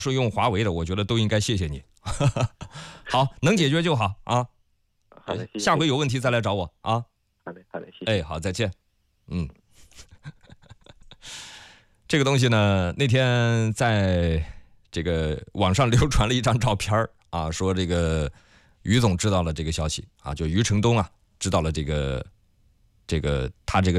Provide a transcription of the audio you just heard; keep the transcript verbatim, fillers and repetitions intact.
是用华为的，我觉得都应该谢谢你。好，能解决就好啊。 好的，谢谢。 下回有问题再来找我啊。 好的，好的，谢谢。 哎，好，再见。嗯，这个东西呢，那天在这个网上流传了一张照片啊，说这个于总知道了这个消息啊，就于承东啊知道了这个这个他这个。